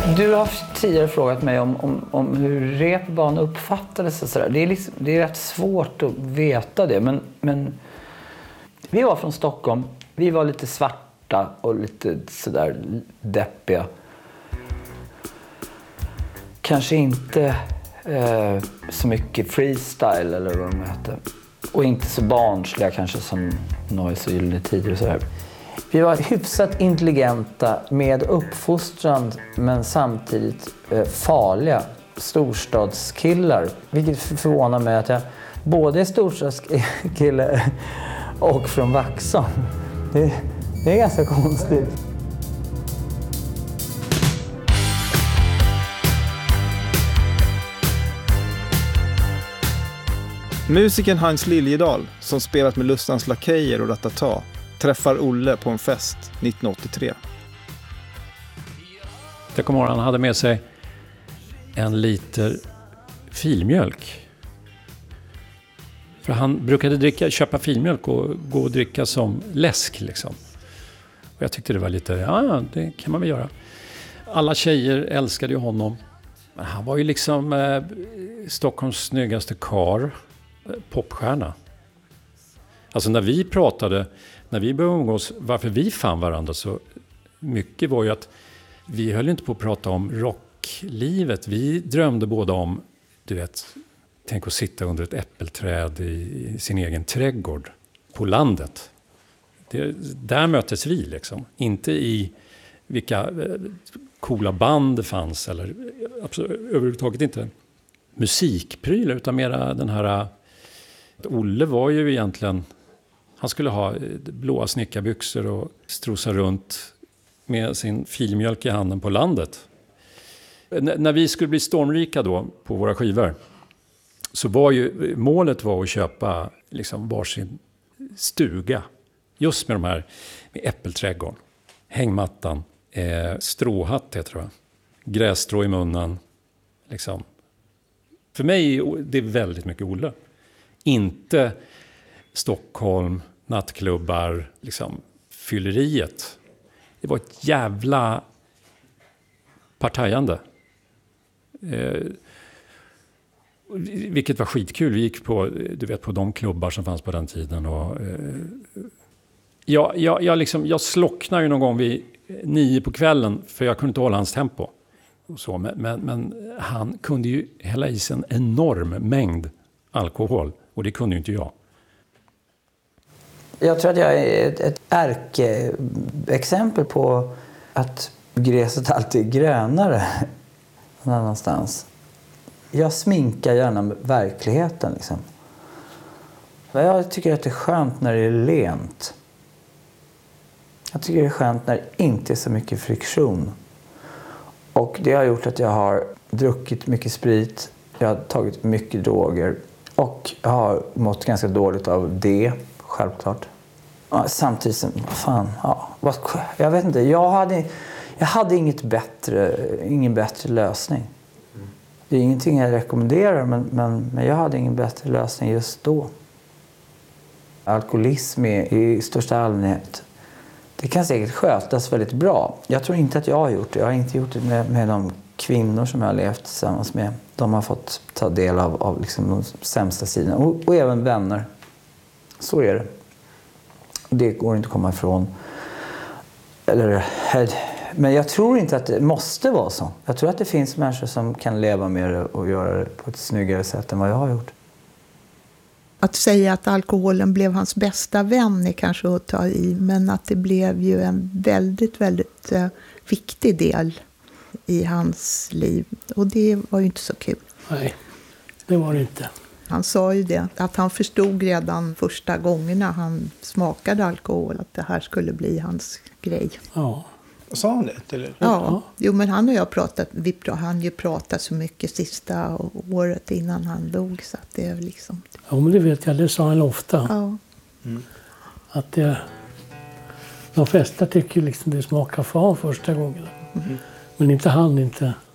Du har tidigare frågat mig om hur repban uppfattades och sådär. Det är rätt svårt att veta det, men vi var från Stockholm. Vi var lite svarta och lite sådär deppiga. Kanske inte så mycket freestyle eller vad de heter. Och inte så barnsliga kanske som Noise och Gyllene Tider och sådär. Vi var hyfsat intelligenta med uppfostran men samtidigt farliga storstadskillar. Vilket förvånar mig att jag både är storstadskille och från Vaxholm. Det är ganska konstigt. Musikern Hans Liljedahl, som spelat med Lustans Lakejer och Ratata, träffar Olle på en fest 1983. Jag kommer ihåg att han hade med sig en liter filmjölk. För han brukade köpa filmjölk och gå och dricka som läsk liksom. Och jag tyckte det var lite, ja det kan man väl göra. Alla tjejer älskade ju honom. Men han var ju liksom Stockholms snyggaste karl, popstjärna. Alltså när vi började umgås, varför vi fann varandra så mycket var ju att vi höll inte på att prata om rocklivet. Vi drömde båda om, du vet, tänk att sitta under ett äppelträd i sin egen trädgård på landet. Där möttes vi liksom. Inte i vilka coola band det fanns eller överhuvudtaget inte musikprylar utan mera den här. Olle var ju egentligen, han skulle ha blåa snickarbyxor och strosa runt med sin filmjölk i handen på landet. När vi skulle bli stormrika då på våra skivor så var ju målet var att köpa liksom varsin stuga. Just med de här med äppelträdgården, hängmattan, stråhatt heter det, grässtrå i munnen. Liksom. För mig är det väldigt mycket Olle. Inte Stockholm, nattklubbar, liksom fylleriet. Det var ett jävla partajande. Vilket var skitkul. Vi gick på, du vet, på de klubbar som fanns på den tiden. Och, jag slocknade ju någon gång vid 9 på kvällen för jag kunde inte hålla hans tempo. Och så, men han kunde ju hälla i sig en enorm mängd alkohol. Och det kunde ju inte jag. Jag tror att jag är ett ärkeexempel på att gräset alltid är grönare någon annanstans. Jag sminkar gärna verkligheten liksom. Jag tycker att det är skönt när det är lent. Jag tycker det är skönt när det inte är så mycket friktion. Och det har gjort att jag har druckit mycket sprit. Jag har tagit mycket droger. Och jag har mått ganska dåligt av det, självklart. Samtidigt som, jag vet inte, jag hade ingen bättre lösning. Det är ingenting jag rekommenderar, men jag hade ingen bättre lösning just då. Alkoholism i största allmänhet, det kan säkert skötas väldigt bra. Jag tror inte att jag har gjort det. Jag har inte gjort det med de kvinnor som jag har levt tillsammans med. De har fått ta del av liksom de sämsta sidorna. Och även vänner. Så är det. Det går inte att komma ifrån. Men jag tror inte att det måste vara så. Jag tror att det finns människor som kan leva med det och göra det på ett snyggare sätt än vad jag har gjort. Att säga att alkoholen blev hans bästa vän är kanske att ta i. Men att det blev ju en väldigt, väldigt viktig del i hans liv. Och det var ju inte så kul. Nej, det var det inte. Han sa ju det, att han förstod redan första gångerna han smakade alkohol att det här skulle bli hans grej. Ja. Sa han det? Eller? Ja. Jo, men han och jag pratat så mycket sista året innan han dog så att det är liksom... Ja, men det vet jag, det sa han ofta. Ja. Mm. Att de flesta tycker liksom det smakar fan första gången. Mm. Men inte han inte.